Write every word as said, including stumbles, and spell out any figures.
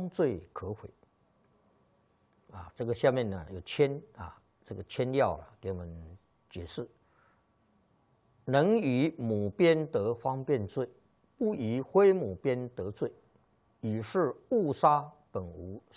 当罪可悔。啊，这个下面呢有签啊，这个签要了给我们解释：能以母鞭得方便罪，不以非母鞭得罪，以是误杀本无